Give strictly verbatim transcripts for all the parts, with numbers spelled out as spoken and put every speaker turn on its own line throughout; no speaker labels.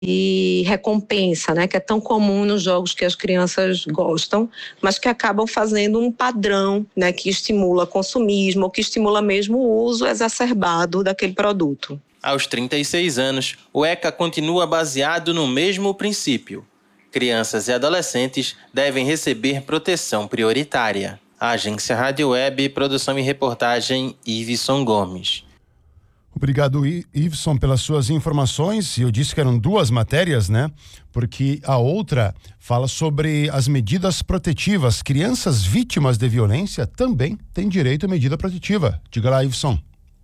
e recompensa, né, que é tão comum nos jogos que as crianças gostam, mas que acabam fazendo um padrão, né, que estimula consumismo ou que estimula mesmo o uso exacerbado daquele produto.
Aos trinta e seis anos, o ECA continua baseado no mesmo princípio. Crianças e adolescentes devem receber proteção prioritária. A Agência Rádio Web, produção e reportagem, Iveson Gomes.
Obrigado, Iveson, pelas suas informações. Eu disse que eram duas matérias, né? Porque a outra fala sobre as medidas protetivas. Crianças vítimas de violência também têm direito à medida protetiva. Diga lá, Iveson.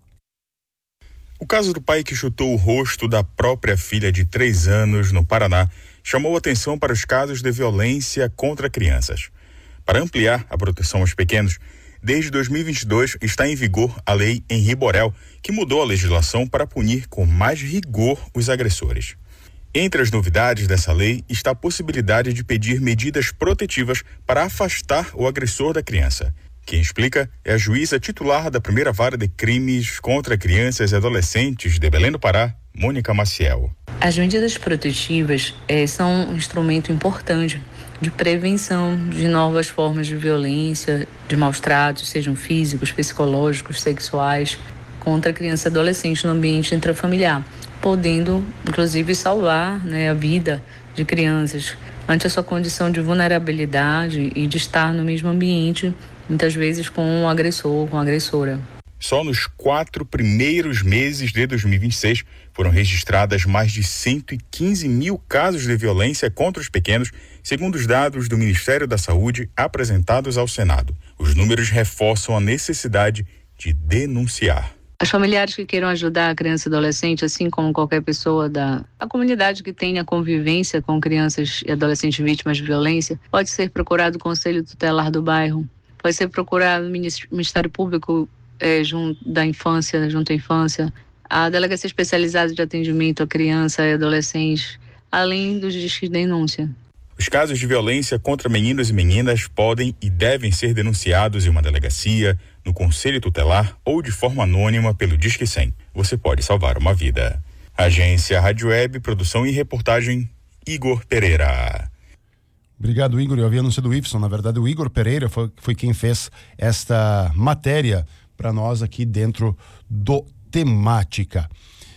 O caso do pai que chutou o rosto da própria filha de três anos no Paraná chamou atenção para os casos de violência contra crianças. Para ampliar a proteção aos pequenos, desde dois mil e vinte e dois está em vigor a lei Henri Borel, que mudou a legislação para punir com mais rigor os agressores. Entre as novidades dessa lei está a possibilidade de pedir medidas protetivas para afastar o agressor da criança. Quem explica é a juíza titular da primeira vara de crimes contra crianças e adolescentes de Belém do Pará, Mônica Maciel.
As medidas protetivas eh, são um instrumento importante de prevenção de novas formas de violência, de maus tratos, sejam físicos, psicológicos, sexuais, contra criança e adolescente no ambiente intrafamiliar, podendo, inclusive, salvar, né, a vida de crianças ante a sua condição de vulnerabilidade e de estar no mesmo ambiente, muitas vezes com o agressor ou com a agressora.
Só nos quatro primeiros meses de dois mil e vinte e seis foram registradas mais de cento e quinze mil casos de violência contra os pequenos, segundo os dados do Ministério da Saúde apresentados ao Senado. Os números reforçam a necessidade de denunciar.
Os familiares que queiram ajudar a criança e adolescente, assim como qualquer pessoa da a comunidade que tenha convivência com crianças e adolescentes vítimas de violência, pode ser procurado o Conselho Tutelar do bairro, pode ser procurado o Ministério Público É, junto, da infância, junto à infância, a Delegacia Especializada de Atendimento à Criança e Adolescente, além dos disques de denúncia.
Os casos de violência contra meninos e meninas podem e devem ser denunciados em uma delegacia, no Conselho Tutelar ou de forma anônima pelo Disque cem. Você pode salvar uma vida. Agência Rádio Web, produção e reportagem, Igor Pereira.
Obrigado, Igor. Eu havia anunciado o Iveson. Na verdade, o Igor Pereira foi, foi quem fez esta matéria para nós aqui dentro do Temática.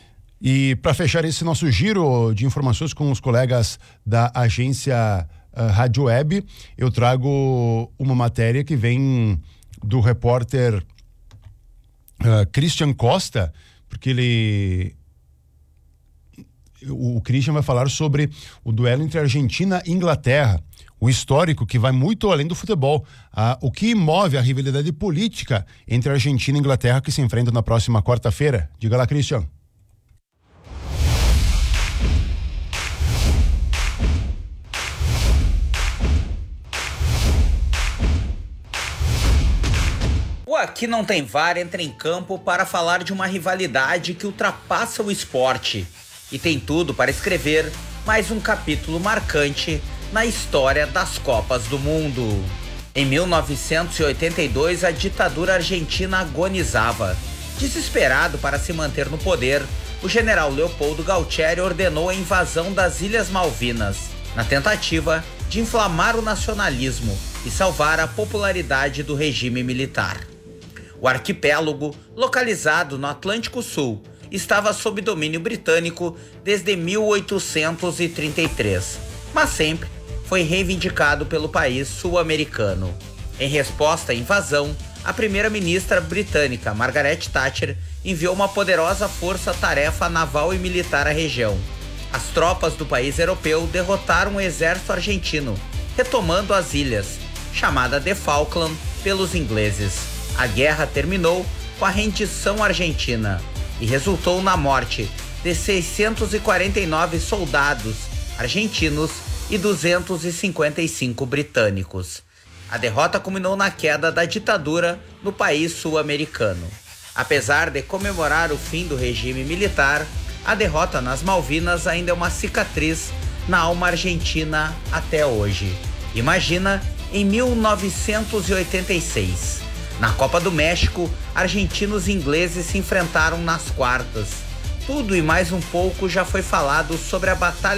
E para fechar esse nosso giro de informações com os colegas da agência uh, Rádio Web, eu trago uma matéria que vem do repórter uh, Christian Costa, porque ele... O Christian vai falar sobre o duelo entre Argentina e Inglaterra, o histórico que vai muito além do futebol. Ah, o que move a rivalidade política entre Argentina e Inglaterra que se enfrentam na próxima quarta-feira? Diga lá, Christian.
O Aqui Não Tem V A R entra em campo para falar de uma rivalidade que ultrapassa o esporte e tem tudo para escrever mais um capítulo marcante na história das Copas do Mundo. Em mil novecentos e oitenta e dois, a ditadura argentina agonizava. Desesperado para se manter no poder, o general Leopoldo Galtieri ordenou a invasão das Ilhas Malvinas, na tentativa de inflamar o nacionalismo e salvar a popularidade do regime militar. O arquipélago, localizado no Atlântico Sul, estava sob domínio britânico desde mil oitocentos e trinta e três, mas sempre foi reivindicado pelo país sul-americano. Em resposta à invasão, a primeira-ministra britânica Margaret Thatcher enviou uma poderosa força-tarefa naval e militar à região. As tropas do país europeu derrotaram o exército argentino, retomando as ilhas, chamada de Falkland pelos ingleses. A guerra terminou com a rendição argentina e resultou na morte de seiscentos e quarenta e nove soldados argentinos e duzentos e cinquenta e cinco britânicos. A derrota culminou na queda da ditadura no país sul-americano. Apesar de comemorar o fim do regime militar, a derrota nas Malvinas ainda é uma cicatriz na alma argentina até hoje. Imagina em mil novecentos e oitenta e seis. Na Copa do México, argentinos e ingleses se enfrentaram nas quartas. Tudo e mais um pouco já foi falado sobre a batalha